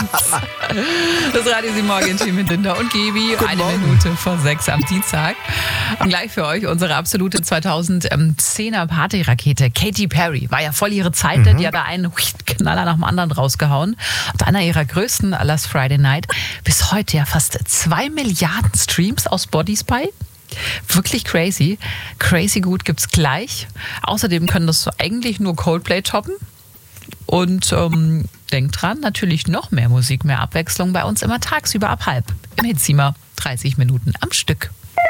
Das Radio 7 Morgenteam mit Linda und Gebi. Guten Eine Morgen. Minute vor 6 am Dienstag. Und gleich für euch unsere absolute 2010er Partyrakete. Katy Perry war ja voll ihre Zeit. Die hat da einen Knaller nach dem anderen rausgehauen. Und einer ihrer größten Last Friday Night. Bis heute ja fast 2 Milliarden Streams aus Body Spy. Wirklich crazy. Crazy gut gibt's gleich. Außerdem können das eigentlich nur Coldplay toppen. Und denkt dran, natürlich noch mehr Musik, mehr Abwechslung bei uns immer tagsüber ab 12:30 im Hitzimmer. 30 Minuten am Stück.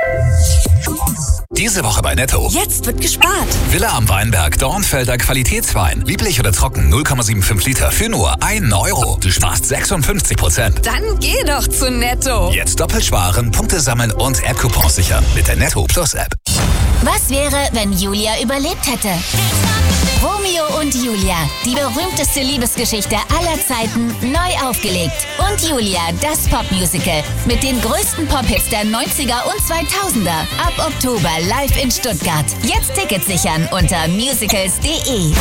Diese Woche bei Netto. Jetzt wird gespart. Villa am Weinberg, Dornfelder Qualitätswein. Lieblich oder trocken, 0,75 Liter für nur 1 Euro. Du sparst 56%. Dann geh doch zu Netto. Jetzt doppelt sparen, Punkte sammeln und App-Coupons sichern mit der Netto Plus App. Was wäre, wenn Julia überlebt hätte? Romeo und Julia, die berühmteste Liebesgeschichte aller Zeiten, neu aufgelegt. Und Julia, das Popmusical mit den größten Pop-Hits der 90er und 2000er. Ab Oktober live in Stuttgart. Jetzt Tickets sichern unter musicals.de.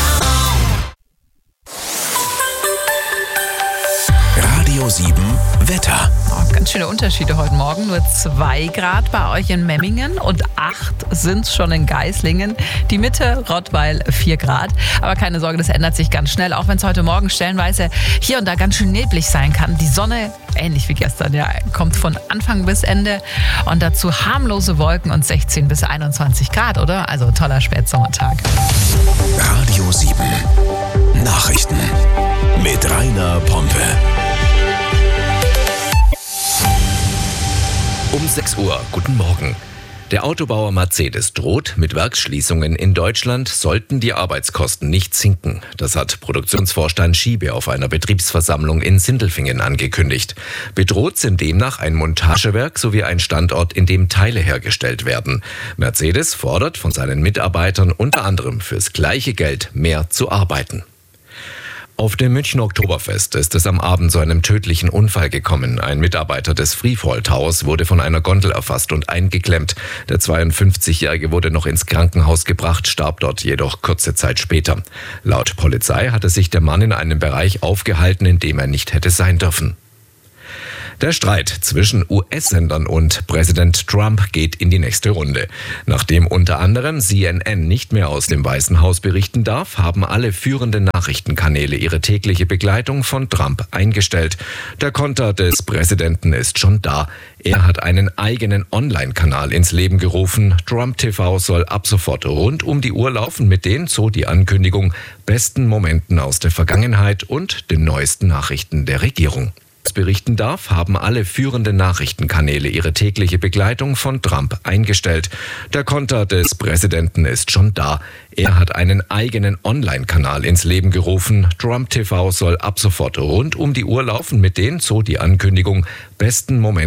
Radio 7 Wetter. Oh, ganz schöne Unterschiede heute Morgen. Nur 2 Grad bei euch in Memmingen und 8 sind es schon in Geislingen. Die Mitte, Rottweil, 4 Grad. Aber keine Sorge, das ändert sich ganz schnell. Auch wenn es heute Morgen stellenweise hier und da ganz schön neblig sein kann. Die Sonne, ähnlich wie gestern, ja, kommt von Anfang bis Ende. Und dazu harmlose Wolken und 16 bis 21 Grad, oder? Also toller Spätsommertag. Radio 7 Nachrichten mit Rainer Pompe. Um 6 Uhr, guten Morgen. Der Autobauer Mercedes droht, mit Werksschließungen in Deutschland sollten die Arbeitskosten nicht sinken. Das hat Produktionsvorstand Schiebe auf einer Betriebsversammlung in Sindelfingen angekündigt. Bedroht sind demnach ein Montagewerk sowie ein Standort, in dem Teile hergestellt werden. Mercedes fordert von seinen Mitarbeitern unter anderem fürs gleiche Geld mehr zu arbeiten. Auf dem Münchner Oktoberfest ist es am Abend zu einem tödlichen Unfall gekommen. Ein Mitarbeiter des Freefall Towers wurde von einer Gondel erfasst und eingeklemmt. Der 52-Jährige wurde noch ins Krankenhaus gebracht, starb dort jedoch kurze Zeit später. Laut Polizei hatte sich der Mann in einem Bereich aufgehalten, in dem er nicht hätte sein dürfen. Der Streit zwischen US-Sendern und Präsident Trump geht in die nächste Runde. Nachdem unter anderem CNN nicht mehr aus dem Weißen Haus berichten darf, haben alle führenden Nachrichtenkanäle ihre tägliche Begleitung von Trump eingestellt. Der Konter des Präsidenten ist schon da. Er hat einen eigenen Online-Kanal ins Leben gerufen. Trump TV soll ab sofort rund um die Uhr laufen mit den, so die Ankündigung, besten Momenten aus der Vergangenheit und den neuesten Nachrichten der Regierung. Berichten darf, haben alle führenden Nachrichtenkanäle ihre tägliche Begleitung von Trump eingestellt. Der Konter des Präsidenten ist schon da. Er hat einen eigenen Online-Kanal ins Leben gerufen. Trump TV soll ab sofort rund um die Uhr laufen mit den, so die Ankündigung, besten Momenten